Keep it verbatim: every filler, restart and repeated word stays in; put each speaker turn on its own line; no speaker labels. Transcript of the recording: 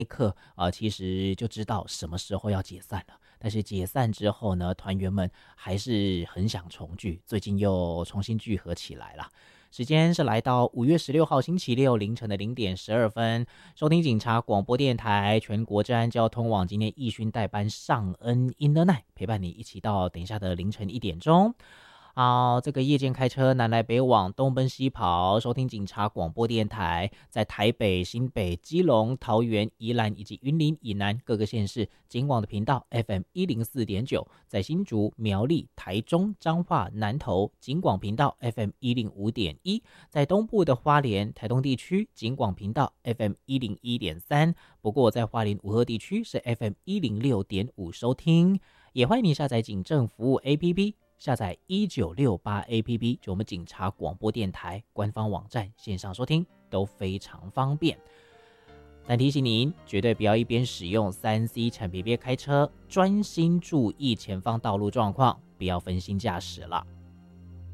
一刻啊、呃，其实就知道什么时候要解散了。但是解散之后呢，团员们还是很想重聚，最近又重新聚合起来了。时间是来到五月十六号星期六凌晨的零点十二分，收听警察广播电台全国治安交通网，今天义勋代班尚恩 in the night 陪伴你一起到等一下的凌晨一点钟。好，这个夜间开车南来北往东奔西跑，收听警察广播电台，在台北、新北、基隆、桃园、宜兰以及云林以南各个县市警广的频道 F M 一零四点九，在新竹、苗栗、台中、彰化、南投警广频道 F M 一零五点一，在东部的花莲、台东地区警广频道 F M 一零一点三，不过在花莲五鹤地区是 F M 一零六点五收听，也欢迎你下载警政服务 A P P。下载一九六八 A P P， 就我们警察广播电台官方网站线上收听都非常方便。但提醒您，绝对不要一边使用 三 C 产品边开车，专心注意前方道路状况，不要分心驾驶了。